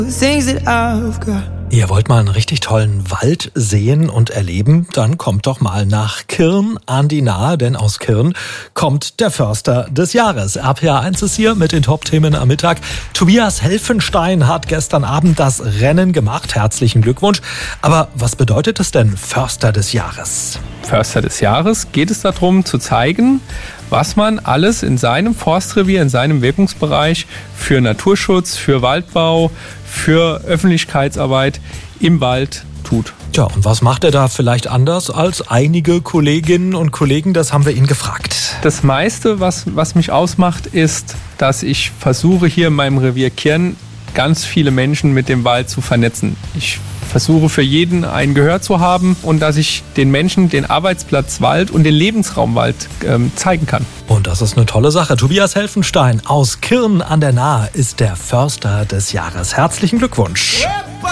Ihr wollt mal einen richtig tollen Wald sehen und erleben? Dann kommt doch mal nach Kirn an die Nahe, denn aus Kirn kommt der Förster des Jahres. RPA1 ist hier mit den Top-Themen am Mittag. Tobias Helfenstein hat gestern Abend das Rennen gemacht. Herzlichen Glückwunsch. Aber was bedeutet es denn, Förster des Jahres? Förster des Jahres geht es darum, zu zeigen, was man alles in seinem Forstrevier, in seinem Wirkungsbereich für Naturschutz, für Waldbau, für Öffentlichkeitsarbeit im Wald tut. Tja, und was macht er da vielleicht anders als einige Kolleginnen und Kollegen? Das haben wir ihn gefragt. Das meiste, was mich ausmacht, ist, dass ich versuche, hier in meinem Revier Kirn ganz viele Menschen mit dem Wald zu vernetzen. Ich versuche für jeden ein Gehör zu haben und dass ich den Menschen den Arbeitsplatz Wald und den Lebensraum Wald zeigen kann. Und das ist eine tolle Sache. Tobias Helfenstein aus Kirn an der Nahe ist der Förster des Jahres. Herzlichen Glückwunsch.